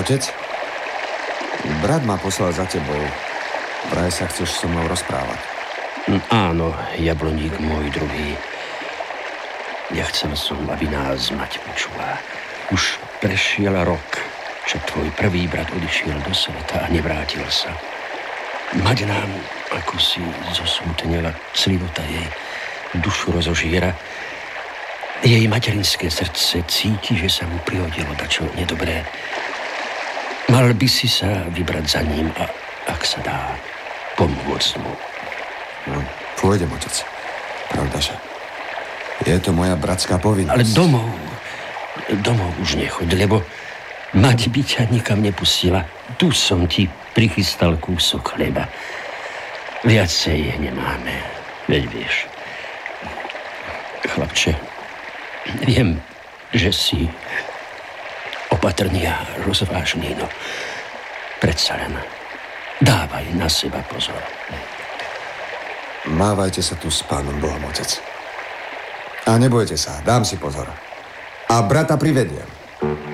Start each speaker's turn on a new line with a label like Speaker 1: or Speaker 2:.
Speaker 1: Otec? Brat ma poslal za tebou. Vraj sa chceš so mnou rozprávať.
Speaker 2: Áno, jabloník môj druhý. Nechcel som, aby nás mať počula. Už prešiel rok, čo tvoj prvý brat odišiel do sveta a nevrátil sa. Mať nám, ako si zosmutnela, slivota jej dušu rozožiera. Jej materinské srdce cíti, že sa mu prihodilo dačo nedobré. Mal by si sa vybrať za ním a, ak sa dá, pomôcť mu.
Speaker 1: No, pôjdem, otec. Pravdaže. Je to moja bratská povinnosť.
Speaker 2: Ale domov už nechoď, lebo mať by ťa nikam nepustila. Tu som ti prichystal kúsok chleba. Viacej nemáme, veď vieš. Chlapče, viem, že si opatrný a rozvážný, no predsa len dávaj na seba pozor.
Speaker 1: Mávajte sa tu s pánom Bohom, otec. A nebojte sa, dám si pozor. A brata privediem.